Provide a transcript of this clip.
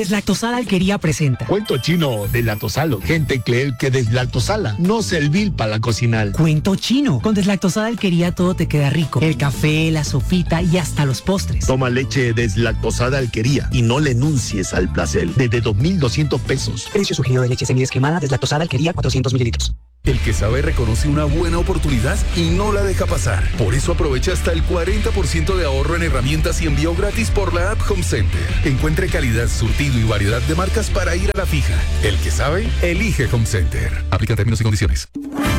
Deslactosada Alquería presenta Cuento chino deslactosalo. Gente cree que deslactosala no servir para cocinar. Cuento chino. Con Deslactosada Alquería todo te queda rico. El café, la sopita y hasta los postres. Toma leche deslactosada Alquería y no le enuncies al placer. Desde 2.200 pesos. Precio sugerido de leche semidescremada Deslactosada Alquería 400 mililitros. El que sabe reconoce una buena oportunidad y no la deja pasar. Por eso aprovecha hasta el 40% de ahorro en herramientas y envío gratis por la app Home Center. Encuentre calidad, surtido y variedad de marcas para ir a la fija. El que sabe, elige Home Center. Aplican términos y condiciones.